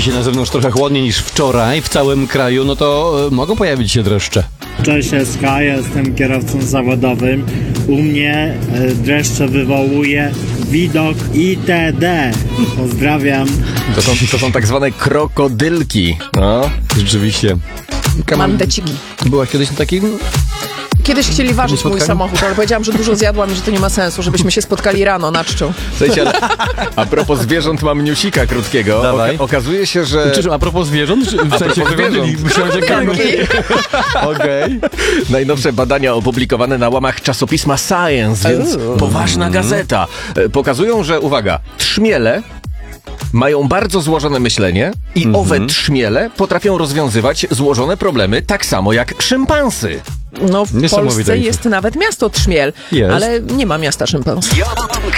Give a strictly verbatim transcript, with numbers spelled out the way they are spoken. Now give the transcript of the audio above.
dzisiaj na zewnątrz trochę chłodniej niż wczoraj w całym kraju, no to e, mogą pojawić się dreszcze. Cześć S K, jestem kierowcą zawodowym. U mnie e, dreszcze wywołuje widok itd. Pozdrawiam. To są, to są tak zwane krokodylki. No. Rzeczywiście. Mandeciki. Byłaś kiedyś na takim? Kiedyś chcieli ważyć mój spotkaniu? samochód, ale powiedziałam, że dużo zjadłam i że to nie ma sensu, żebyśmy się spotkali rano na czczu. Słuchajcie, ale a propos zwierząt mam newsika krótkiego. Dawaj. Oka- okazuje się, że... Czy, a propos zwierząt? Czy, w A sensie propos wyglądali- myślałem, że gamy. Okej. Najnowsze badania opublikowane na łamach czasopisma Science, więc Uuu. poważna gazeta, e, pokazują, że, uwaga, trzmiele mają bardzo złożone myślenie i owe trzmiele potrafią rozwiązywać złożone problemy tak samo jak szympansy. No w Niesamowite Polsce info. jest nawet miasto Trzmiel, Jest. ale nie ma miasta szympans.